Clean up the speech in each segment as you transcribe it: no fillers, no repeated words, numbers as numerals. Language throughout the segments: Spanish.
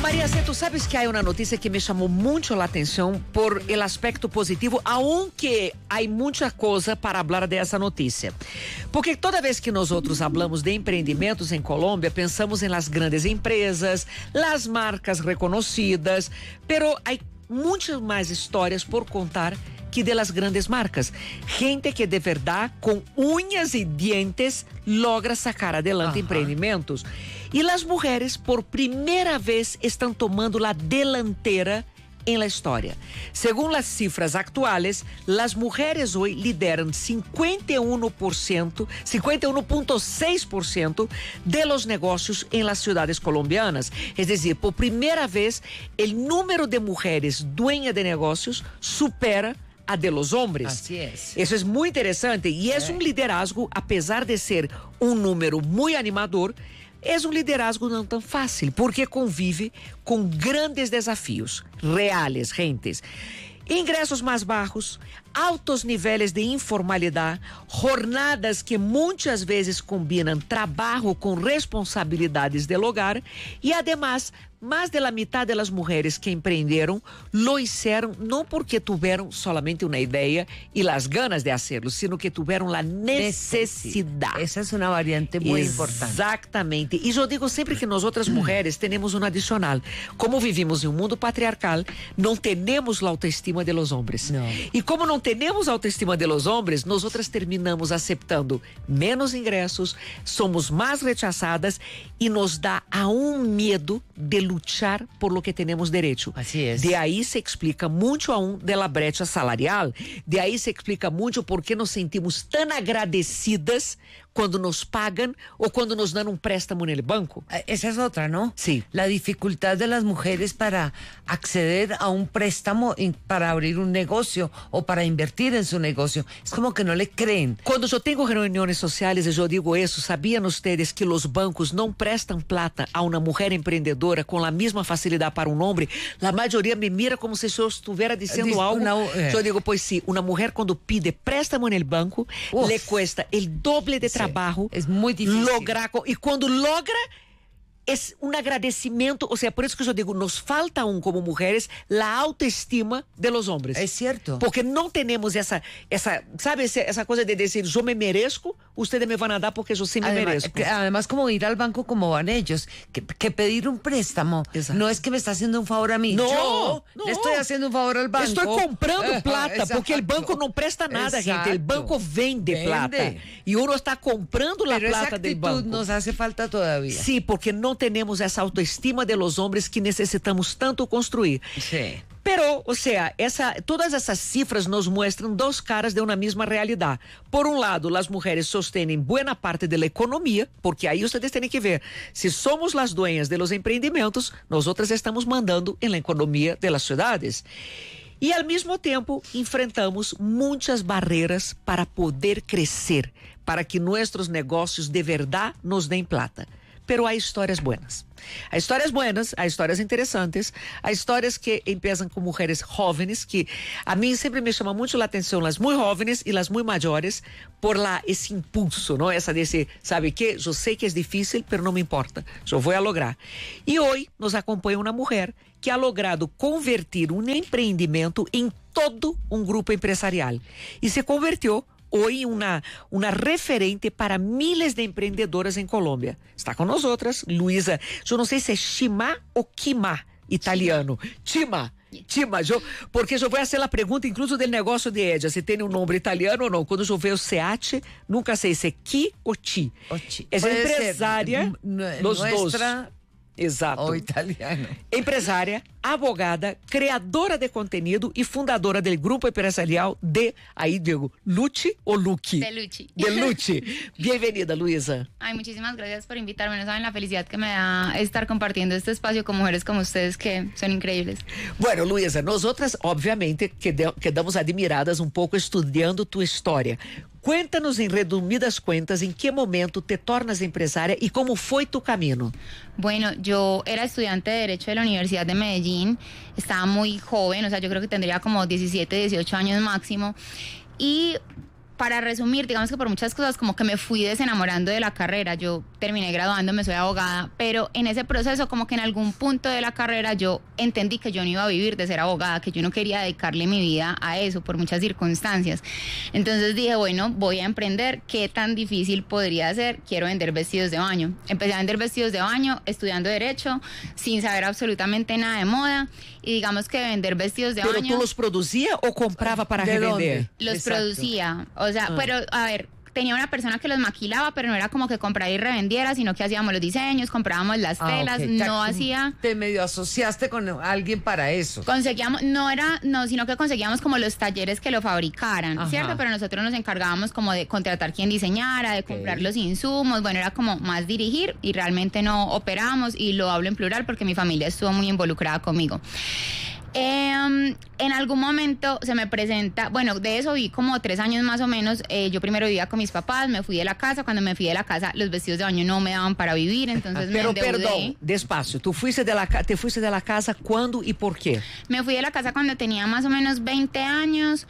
María C, tú sabes que hay una noticia que me llamó mucho la atención por el aspecto positivo, aunque hay mucha cosa para hablar de esa noticia. Porque toda vez que nosotros hablamos de empreendimentos en Colombia, pensamos en las grandes empresas, las marcas reconocidas, pero hay muchas más historias por contar que de las grandes marcas. Gente que de verdad, con uñas y dientes, logra sacar adelante empreendimentos. Y las mujeres, por primera vez, están tomando la delantera en la historia. Según las cifras actuales, las mujeres hoy lideran 51.6% de los negocios en las ciudades colombianas. Es decir, por primera vez, el número de mujeres dueñas de negocios supera a de los hombres. Así es. Eso es muy interesante y es un liderazgo, a pesar de ser un número muy animador, es un liderazgo no tan fácil, porque convive con grandes desafíos reales, gentes. Ingressos más bajos, altos niveles de informalidad, jornadas que muchas veces combinan trabajo con responsabilidades del hogar y además más de la mitad de las mujeres que emprendieron lo hicieron no porque tuvieron solamente una idea y las ganas de hacerlo, sino que tuvieron la necesidad. Esa es una variante muy importante. Exactamente. Y yo digo siempre que nosotras mujeres tenemos un adicional. Como vivimos en un mundo patriarcal, no tenemos la autoestima de los hombres. No. Y como no tenemos autoestima de los hombres, nosotras terminamos aceptando menos ingresos, somos más rechazadas y nos da aún miedo de luchar por lo que tenemos derecho. Así es. De ahí se explica mucho aún de la brecha salarial. De ahí se explica mucho por qué nos sentimos tan agradecidas cuando nos pagan o cuando nos dan un préstamo en el banco. Esa es otra, ¿no? Sí. La dificultad de las mujeres para acceder a un préstamo para abrir un negocio o para invertir en su negocio. Es como que no le creen. Cuando yo tengo reuniones sociales y yo digo eso, ¿sabían ustedes que los bancos no prestan plata a una mujer emprendedora con la misma facilidad para un hombre? La mayoría me mira como si yo estuviera diciendo algo. Yo digo, pues sí, una mujer cuando pide préstamo en el banco, le cuesta el doble de trabajo. Es muy difícil. Y cuando logra, es un agradecimiento, o sea, por eso que yo digo, nos falta aún como mujeres la autoestima de los hombres. Es cierto. Porque no tenemos ¿sabe? Esa cosa de decir, yo me merezco, ustedes me van a dar porque yo sí me merezco. Además, como ir al banco como van ellos, que pedir un préstamo. Exacto. No es que me está haciendo un favor a mí. No, le estoy haciendo un favor al banco. Estoy comprando plata, porque el banco no presta nada, gente. El banco vende plata. Y uno está comprando la plata del banco. Pero esa actitud nos hace falta todavía. Sí, porque no tenemos esa autoestima de los hombres que necesitamos tanto construir. Sí. Pero, o sea, todas essas cifras nos muestram dos caras de uma mesma realidade. Por um lado, as mulheres sostenem buena parte da economia, porque aí vocês têm que ver, se somos as dueñas de los empreendimentos, nós outras estamos mandando en la economia de las ciudades. E ao mesmo tempo, enfrentamos muitas barreiras para poder crescer, para que nossos negócios de verdade nos deem plata. Pero há histórias buenas. Há histórias buenas, há histórias interessantes, há histórias que empiezam com mulheres jóvenes, que a mim sempre me chama muito a atenção, as muito jóvenes e as muito maiores, por esse impulso, não? Essa desse, sabe que? Eu sei que é difícil, mas não me importa, eu vou lograr. E hoje nos acompanha uma mulher que ha logrado convertir um empreendimento em todo um grupo empresarial. E se convertiu hoy una referente para miles de emprendedoras en Colombia. Está con nosotras, Luisa. Yo no sé si es Chima o Quima, italiano. Chima, porque eu vou fazer a pergunta incluso del negócio de ella, se tem um nome italiano ou não. Quando eu vejo SEAT, nunca sei se é Ki ou Ti. É empresária, los dos. Exato. O italiano. Empresária, abogada, criadora de conteúdo e fundadora do grupo empresarial aí digo, Luchi ou Luchi? De Luchi. De Luchi. Bienvenida, Luisa. Ay, muchísimas gracias por invitarme. No saben la felicidad que me da estar compartiendo este espacio con mujeres como ustedes que son increíbles. Bueno, Luisa, nós outras, obviamente, quedamos admiradas um pouco estudando tua história. Cuéntanos en resumidas cuentas en qué momento te tornas empresaria y cómo fue tu camino. Bueno, yo era estudiante de Derecho de la Universidad de Medellín, estaba muy joven, o sea, yo creo que tendría como 17, 18 años máximo, y para resumir, digamos que por muchas cosas como que me fui desenamorando de la carrera. Yo terminé graduándome, soy abogada, pero en ese proceso como que en algún punto de la carrera yo entendí que yo no iba a vivir de ser abogada, que yo no quería dedicarle mi vida a eso por muchas circunstancias. Entonces dije, bueno, voy a emprender, ¿qué tan difícil podría ser? Quiero vender vestidos de baño. Empecé a vender vestidos de baño estudiando Derecho, sin saber absolutamente nada de moda, y digamos que vender vestidos de baño... ¿Pero tú los producías o compraba para revender? ¿Dónde? Los Exacto. producía, o sea, pero a ver, tenía una persona que los maquilaba, pero no era como que comprara y revendiera, sino que hacíamos los diseños, comprábamos las telas, ok. no hacía... Te medio asociaste con alguien para eso. Conseguíamos, sino que conseguíamos como los talleres que lo fabricaran, Ajá. ¿cierto? Pero nosotros nos encargábamos como de contratar quien diseñara, de comprar los insumos, bueno, era como más dirigir y realmente no operábamos, y lo hablo en plural porque mi familia estuvo muy involucrada conmigo. En algún momento se me presenta, bueno, de eso vi como 3 años más o menos. Yo primero vivía con mis papás, me fui de la casa. Cuando me fui de la casa, los vestidos de baño no me daban para vivir, entonces me Pero endeudé. perdón, despacio. Te fuiste de la casa cuándo y por qué? Me fui de la casa cuando tenía más o menos 20 años.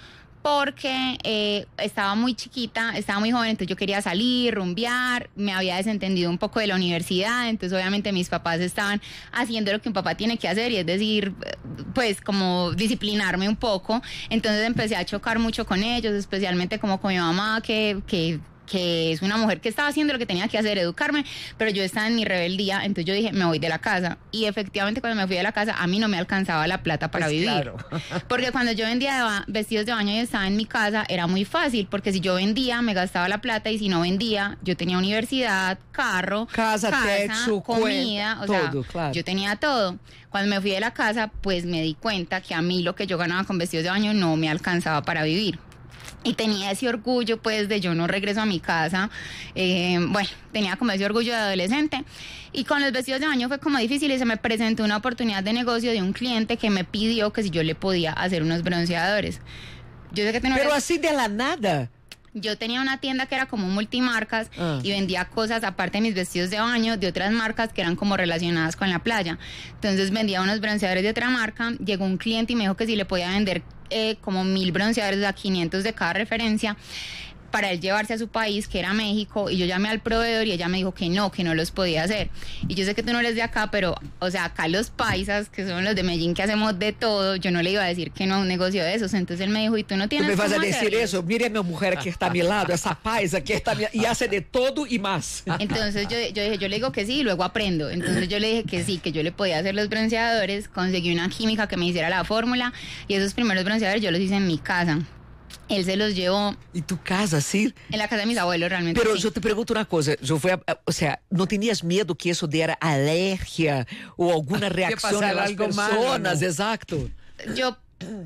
Porque estaba muy chiquita, estaba muy joven, entonces yo quería salir, rumbear, me había desentendido un poco de la universidad, entonces obviamente mis papás estaban haciendo lo que un papá tiene que hacer, y es decir, pues como disciplinarme un poco. Entonces empecé a chocar mucho con ellos, especialmente como con mi mamá, que es una mujer que estaba haciendo lo que tenía que hacer, educarme, pero yo estaba en mi rebeldía. Entonces yo dije, me voy de la casa, y efectivamente cuando me fui de la casa a mí no me alcanzaba la plata para Pues vivir, claro. porque cuando yo vendía vestidos de baño y estaba en mi casa era muy fácil, porque si yo vendía me gastaba la plata, y si no vendía yo tenía universidad, carro, Casa, techo, comida, o sea, todo, claro. yo tenía todo. Cuando me fui de la casa, pues me di cuenta que a mí lo que yo ganaba con vestidos de baño no me alcanzaba para vivir. Y tenía ese orgullo, pues, de yo no regreso a mi casa. Bueno, tenía como ese orgullo de adolescente. Y con los vestidos de baño fue como difícil, y se me presentó una oportunidad de negocio de un cliente que me pidió que si yo le podía hacer unos bronceadores. Yo sé que Pero así de la nada. yo tenía una tienda que era como multimarcas y vendía cosas, aparte de mis vestidos de baño, de otras marcas que eran como relacionadas con la playa. Entonces vendía unos bronceadores de otra marca. Llegó un cliente y me dijo que si le podía vender como 1000 bronceadores, a 500 de cada referencia, para él llevarse a su país, que era México. Y yo llamé al proveedor y ella me dijo que no los podía hacer. Y yo sé que tú no eres de acá, pero, o sea, acá los paisas, que son los de Medellín, que hacemos de todo, yo no le iba a decir que no a un negocio de esos. Entonces él me dijo, ¿y tú no Tú tienes me vas a cómo decir hacerlos? eso. Mire a mi mujer que está a mi lado, esa paisa que está a mi... y hace de todo y más. Entonces yo dije, yo le digo que sí y luego aprendo. Entonces yo le dije que sí, que yo le podía hacer los bronceadores. Conseguí una química que me hiciera la fórmula, y esos primeros bronceadores yo los hice en mi casa. Él se los llevó ¿Y tu casa, sí? en la casa de mis abuelos, realmente. Pero sí. yo te pregunto una cosa, o sea, ¿no tenías miedo que eso diera alergia o alguna reacción pasara a las algo malo, personas? ¿no? Exacto. Yo,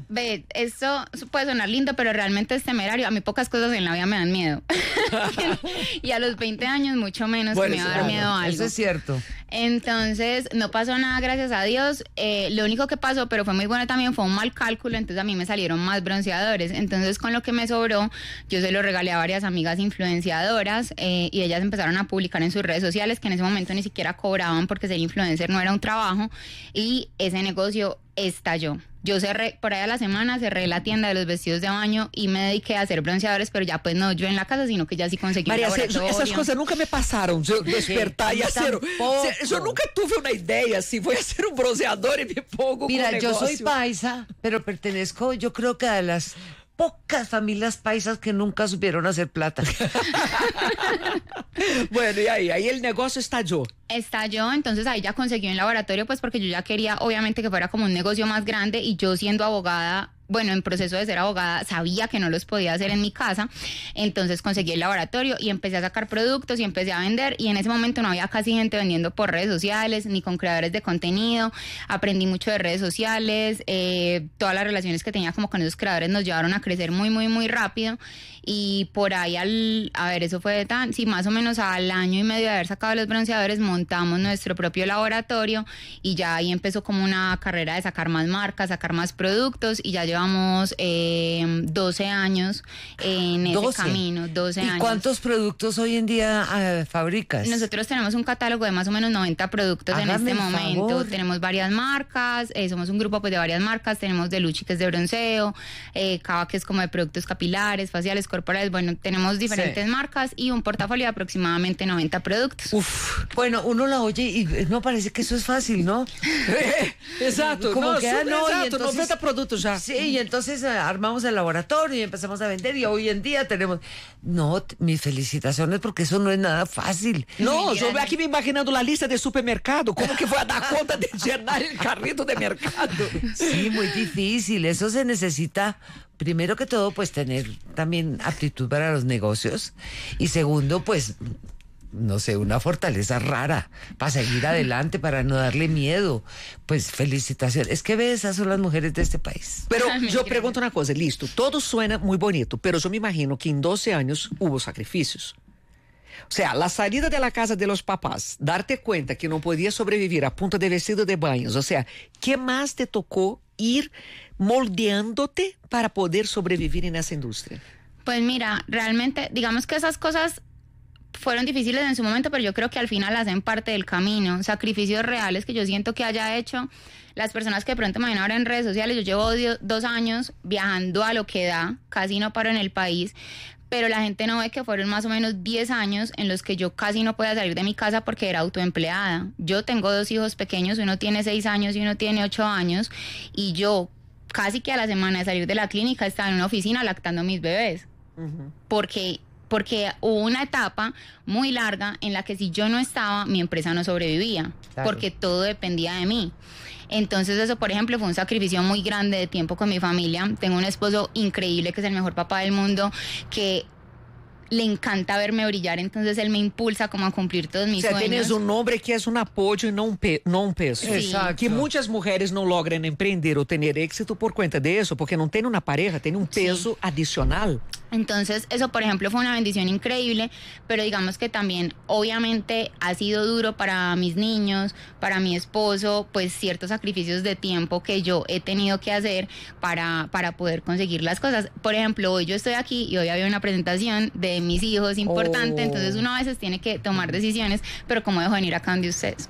eso puede sonar lindo, pero realmente es temerario. A mí pocas cosas en la vida me dan miedo. Y a los 20 años mucho menos Bueno, que me va a eso- dar miedo a algo. Eso es cierto. Entonces, no pasó nada, gracias a Dios. Lo único que pasó, pero fue muy bueno también, fue un mal cálculo. Entonces a mí me salieron más bronceadores. Entonces, con lo que me sobró, yo se lo regalé a varias amigas influenciadoras, y ellas empezaron a publicar en sus redes sociales, que en ese momento ni siquiera cobraban, porque ser influencer no era un trabajo, y ese negocio estalló. Yo cerré, por ahí a la semana, cerré la tienda de los vestidos de baño y me dediqué a hacer bronceadores, pero ya pues no yo en la casa, sino que ya sí conseguí María, un laboratorio. esas cosas nunca me pasaron. Yo despertar y Yo hacer. tampoco. Yo nunca tuve una idea así. Voy a hacer un bronceador y me pongo Mira, con yo soy negocio. paisa, pero pertenezco, yo creo que a las pocas familias paisas que nunca supieron hacer plata. Bueno, y ahí el negocio estalló. Estalló, entonces ahí ya conseguí un laboratorio, pues porque yo ya quería obviamente que fuera como un negocio más grande, y yo siendo abogada, bueno, en proceso de ser abogada, sabía que no los podía hacer en mi casa. Entonces conseguí el laboratorio y empecé a sacar productos y empecé a vender, y en ese momento no había casi gente vendiendo por redes sociales ni con creadores de contenido. Aprendí mucho de redes sociales, todas las relaciones que tenía como con esos creadores nos llevaron a crecer muy, muy, muy rápido. Y por ahí eso fue más o menos al año y medio de haber sacado los bronceadores, montamos nuestro propio laboratorio, y ya ahí empezó como una carrera de sacar más marcas, sacar más productos, y ya llevamos llevamos 12 años en ese camino, 12 años. ¿Y cuántos productos hoy en día fabricas? Nosotros tenemos un catálogo de más o menos 90 productos en este momento. Favor. Tenemos varias marcas, somos un grupo pues de varias marcas, tenemos de Luchi que es de bronceo, Cava que es como de productos capilares, faciales, corporales, bueno, tenemos diferentes marcas y un portafolio de aproximadamente 90 productos. Uf, bueno, uno la oye y no parece que eso es fácil, ¿no? Exato, Como no, que, exato, y entonces, 90 productos ya. Sí, y entonces armamos el laboratorio y empezamos a vender y hoy en día tenemos... No, mis felicitaciones porque eso no es nada fácil. No, yo veo aquí me imaginando la lista de supermercado, como que voy a dar cuenta de llenar el carrito de mercado. Sí, muy difícil. Eso se necesita, primero que todo, pues tener también aptitud para los negocios y segundo, pues... no sé, una fortaleza rara para seguir adelante, para no darle miedo. Pues felicitaciones. Es que esas son las mujeres de este país. Pero yo pregunto una cosa, listo, todo suena muy bonito, pero yo me imagino que en 12 años hubo sacrificios. O sea, la salida de la casa de los papás, darte cuenta que no podías sobrevivir a punta de vestido de baños, o sea, ¿qué más te tocó ir moldeándote para poder sobrevivir en esa industria? Pues mira, realmente, digamos que esas cosas fueron difíciles en su momento, pero yo creo que al final hacen parte del camino. Sacrificios reales que yo siento que haya hecho las personas que de pronto me ven ahora en redes sociales. Yo llevo 2 años viajando a lo que da, casi no paro en el país, pero la gente no ve que fueron más o menos 10 años en los que yo casi no podía salir de mi casa porque era autoempleada. Yo tengo 2 hijos pequeños, uno tiene 6 años y uno tiene 8 años, y yo casi que a la semana de salir de la clínica estaba en una oficina lactando a mis bebés. Porque hubo una etapa muy larga en la que si yo no estaba, mi empresa no sobrevivía, claro, porque todo dependía de mí. Entonces eso, por ejemplo, fue un sacrificio muy grande de tiempo con mi familia. Tengo un esposo increíble que es el mejor papá del mundo, que le encanta verme brillar, entonces él me impulsa como a cumplir todos mis sueños. Tienes un hombre que es un apoyo y no un peso. Sí. Exacto. Que muchas mujeres no logran emprender o tener éxito por cuenta de eso, porque no tienen una pareja, tienen un peso adicional. Entonces eso, por ejemplo, fue una bendición increíble, pero digamos que también obviamente ha sido duro para mis niños, para mi esposo, pues ciertos sacrificios de tiempo que yo he tenido que hacer para poder conseguir las cosas. Por ejemplo, hoy yo estoy aquí y hoy había una presentación de mis hijos importante, entonces uno a veces tiene que tomar decisiones, pero ¿cómo dejo venir acá donde ustedes?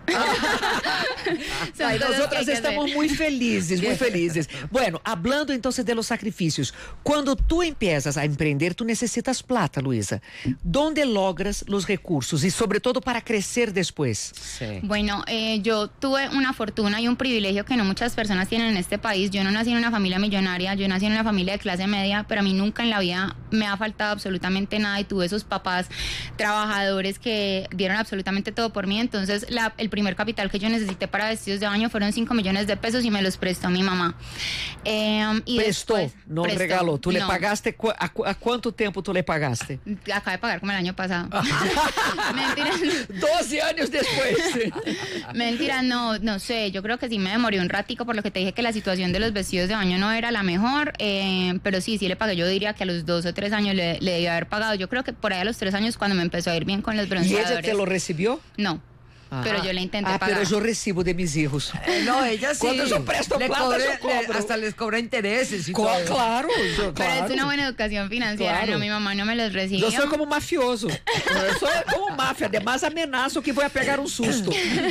Ay, nosotras estamos muy felices, muy felices. Bueno, hablando entonces de los sacrificios, cuando tú empiezas a emprender, tú necesitas plata, Luisa. ¿Dónde logras los recursos y sobre todo para crecer después? Sí. Bueno, yo tuve una fortuna y un privilegio que no muchas personas tienen en este país. Yo no nací en una familia millonaria, yo nací en una familia de clase media, pero a mí nunca en la vida me ha faltado absolutamente nada y tuve esos papás trabajadores que dieron absolutamente todo por mí. Entonces el primer capital que yo necesité para vestidos de baño fueron 5 millones de pesos y me los prestó mi mamá. Y prestó, después, no prestó, regaló. ¿Tú le no. pagaste? ¿A cuánto tiempo tú le pagaste? Acabé de pagar como el año pasado. Mentira. 12 años después. Mentira, no sé, yo creo que sí me demoré un ratico por lo que te dije que la situación de los vestidos de baño no era la mejor, pero sí le pagué. Yo diría que a los 2 o 3 años le debí haber pagado. Yo creo que por ahí a los 3 años cuando me empezó a ir bien con los ¿Y bronceadores. ella te lo recibió? No. Pero yo le intenté pagar. Pero yo recibo de mis hijos. No, ella sí. Cuando yo presto plata, yo cobro. hasta les cobra intereses y todo. Claro, Pero claro. es una buena educación financiera, Claro. no, mi mamá no me los recibió. Yo soy como mafioso. Yo soy como mafia. Además amenazo que voy a pegar un susto.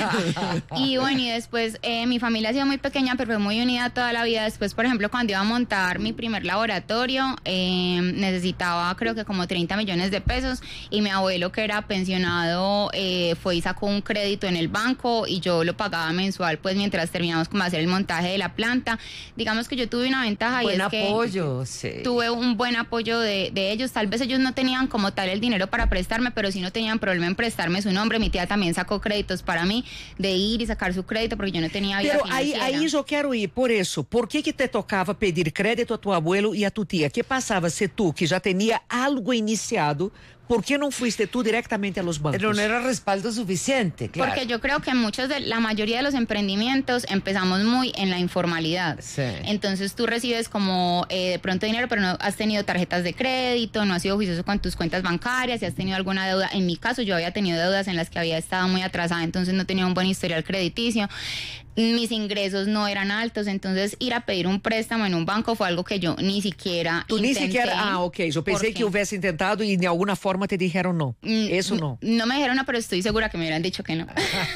Y bueno, y después mi familia ha sido muy pequeña, pero fue muy unida toda la vida. Después, por ejemplo, cuando iba a montar mi primer laboratorio, necesitaba creo que como 30 millones de pesos y mi abuelo, que era pensionado, fue y sacó un crédito en el banco y yo lo pagaba mensual, pues mientras terminamos como hacer el montaje de la planta. Digamos que yo tuve una ventaja Buen y es apoyo, que sí. tuve un buen apoyo de ellos. Tal vez ellos no tenían como tal el dinero para prestarme, pero sí no tenían problema en prestarme su nombre. Mi tía también sacó créditos para mí, de ir y sacar su crédito porque yo no tenía vida Pero financiera. aí eu quero ir por isso. Por que te tocava pedir crédito a tu abuelo e a tu tia? Que passava se tu, que já tinha algo iniciado, por que não fuiste tú directamente a los bancos? Pero no era respaldo suficiente, claro. Porque yo creo que la mayoría de los emprendimientos empezamos muy en la informalidad. Sí. Entonces tú recibes como de pronto dinero, pero no has tenido tarjetas de crédito, no has sido juicioso con tus cuentas bancarias, si has tenido alguna deuda. En mi caso yo había tenido deudas en las que había estado muy atrasada, entonces no tenía un buen historial crediticio. mis ingresos no eran altos, entonces ir a pedir un préstamo en un banco fue algo que yo ni siquiera Tú ni intenté. siquiera, ok, yo pensé que hubiese intentado y de alguna forma te dijeron no, eso no. No me dijeron no, pero estoy segura que me hubieran dicho que no.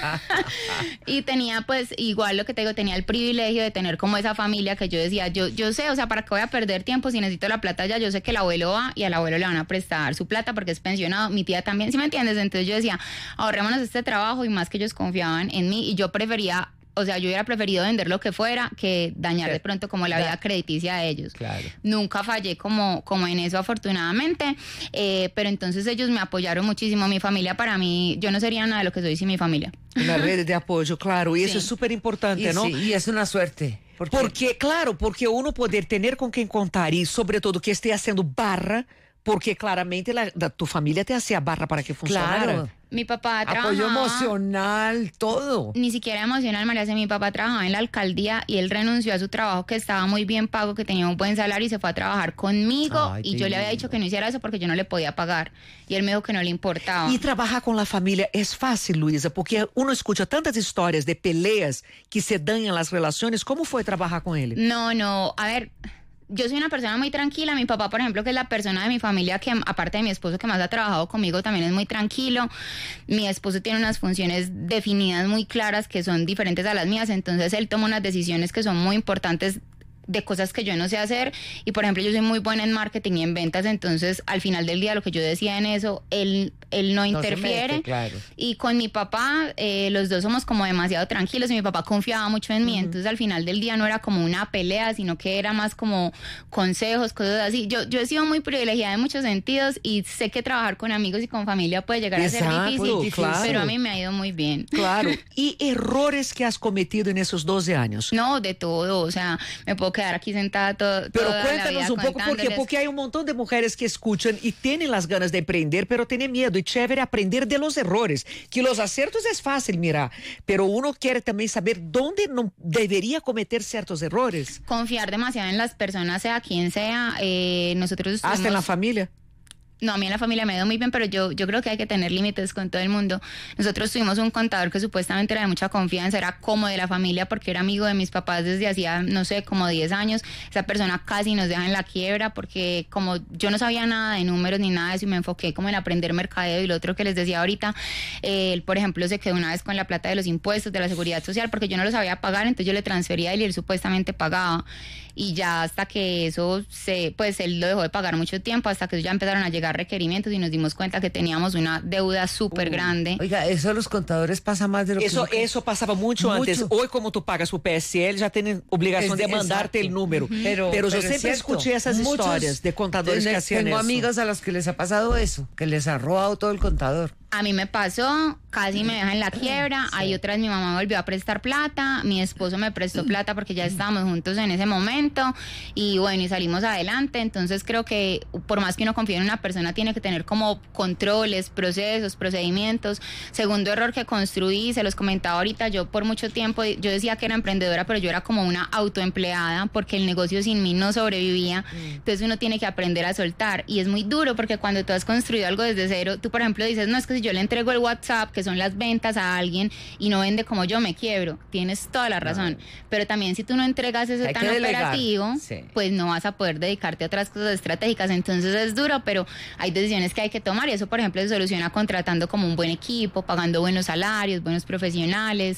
Y tenía pues, igual lo que te digo, tenía el privilegio de tener como esa familia que yo decía, yo sé, o sea, ¿para qué voy a perder tiempo si necesito la plata ya? Yo sé que el abuelo va y al abuelo le van a prestar su plata porque es pensionado, mi tía también, ¿sí me entiendes? Entonces yo decía, ahorrémonos este trabajo, y más que ellos confiaban en mí, y yo prefería, o sea, yo hubiera preferido vender lo que fuera que dañar de pronto como la vida crediticia de ellos. Claro. Nunca fallé como en eso, afortunadamente, pero entonces ellos me apoyaron muchísimo. Mi familia, para mí, yo no sería nada de lo que soy sin mi familia. Una red de apoyo, claro, y eso Sí. es súper importante, ¿no? Sí, y es una suerte. Porque, claro, porque uno poder tener con quien contar y sobre todo que esté haciendo barra, porque claramente tu familia te hacía barra para que funcionara. Claro. Mi papá trabajaba... Apoyo emocional, todo. Ni siquiera emocional, María. Mi papá trabajaba en la alcaldía y él renunció a su trabajo, que estaba muy bien pago, que tenía un buen salario, y se fue a trabajar conmigo. Ay, Y yo le había divino. dicho que no hiciera eso porque yo no le podía pagar. Y él me dijo que no le importaba. Y trabajar con la familia es fácil, Luisa, porque uno escucha tantas historias de peleas que se dañan las relaciones. ¿Cómo fue trabajar con él? No, a ver, yo soy una persona muy tranquila. Mi papá, por ejemplo, que es la persona de mi familia que, aparte de mi esposo, que más ha trabajado conmigo, también es muy tranquilo. Mi esposo tiene unas funciones definidas muy claras que son diferentes a las mías, entonces él toma unas decisiones que son muy importantes de cosas que yo no sé hacer. Y por ejemplo, yo soy muy buena en marketing y en ventas, entonces al final del día lo que yo decía en eso, él no interfiere. mete, claro. Y con mi papá, los dos somos como demasiado tranquilos, y mi papá confiaba mucho en mí, entonces al final del día no era como una pelea, sino que era más como consejos, cosas así. Yo he sido muy privilegiada en muchos sentidos, y sé que trabajar con amigos y con familia puede llegar a ser Exacto, difícil, claro. pero a mí me ha ido muy bien. Claro. ¿Y errores que has cometido en esos 12 años? No, de todo, o sea, me puedo quedar aquí sentada Pero toda la cuéntanos vida un poco, contándoles. porque hay un montón de mujeres que escuchan y tienen las ganas de emprender, pero tienen miedo. Y chévere aprender de los errores, que los aciertos es fácil, mira, pero uno quiere también saber dónde no debería cometer ciertos errores. Confiar demasiado en las personas, sea quien sea. Nosotros Hasta en la estuvimos- familia. No, a mí en la familia me ha ido muy bien, pero yo creo que hay que tener límites con todo el mundo. Nosotros tuvimos un contador que supuestamente era de mucha confianza, era como de la familia porque era amigo de mis papás desde hacía, no sé, como 10 años. Esa persona casi nos deja en la quiebra porque como yo no sabía nada de números ni nada de eso, y me enfoqué como en aprender mercadeo, y lo otro que les decía ahorita, él, por ejemplo, se quedó una vez con la plata de los impuestos, de la seguridad social, porque yo no lo sabía pagar, entonces yo le transfería y él supuestamente pagaba. Y ya hasta que eso pues él lo dejó de pagar mucho tiempo, hasta que ya empezaron a llegar requerimientos y nos dimos cuenta que teníamos una deuda súper grande. Oiga, eso a los contadores pasa más de lo Eso, que... eso pasaba mucho antes. Hoy, como tú pagas por PSL, ya tienen obligación de mandarte exacto. el número. Pero yo es siempre cierto. escuché esas Muchos historias de contadores que hacían Tengo eso. amigas a las que les ha pasado eso, que les ha robado todo el contador. A mí me pasó, casi me dejan en la quiebra. Hay otras, mi mamá volvió a prestar plata, mi esposo me prestó plata porque ya estábamos juntos en ese momento, y bueno, y salimos adelante. Entonces creo que por más que uno confíe en una persona, tiene que tener como controles, procesos, procedimientos. Segundo error que construí, se los comentaba ahorita, yo por mucho tiempo, yo decía que era emprendedora, pero yo era como una autoempleada porque el negocio sin mí no sobrevivía. Entonces uno tiene que aprender a soltar, y es muy duro porque cuando tú has construido algo desde cero, tú por ejemplo dices, no, es que si yo le entrego el WhatsApp, que son las ventas, a alguien y no vende como yo, me quiebro. Tienes toda la razón. Pero también si tú no entregas eso Hay tan que delegar. operativo, Sí. pues no vas a poder dedicarte a otras cosas estratégicas. Entonces es duro, pero hay decisiones que hay que tomar, y eso por ejemplo se soluciona contratando como un buen equipo, pagando buenos salarios, buenos profesionales.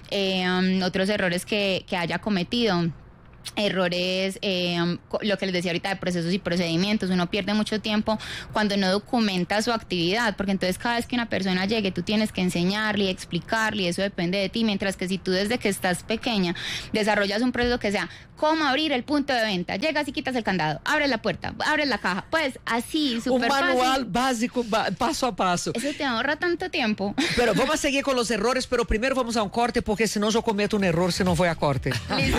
Otros errores que haya cometido. Errores, lo que les decía ahorita de procesos y procedimientos. Uno pierde mucho tiempo cuando no documenta su actividad, porque entonces cada vez que una persona llegue tú tienes que enseñarle y explicarle, y eso depende de ti, mientras que si tú desde que estás pequeña desarrollas un proceso que sea cómo abrir el punto de venta, llegas y quitas el candado, abres la puerta, abres la caja, pues así, Un súper manual fácil. básico, paso a paso. Eso te ahorra tanto tiempo. Pero vamos a seguir con los errores, pero primero vamos a un corte, porque si no yo cometo un error si no voy a corte. Listo.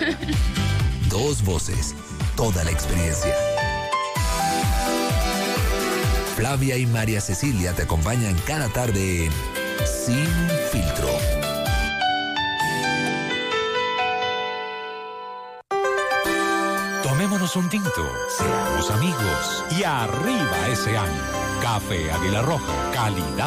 Dos voces, toda la experiencia. Flavia y María Cecilia te acompañan cada tarde en Sin Filtro. Tomémonos un tinto, seamos amigos y arriba ese año. Café Águila Roja, calidad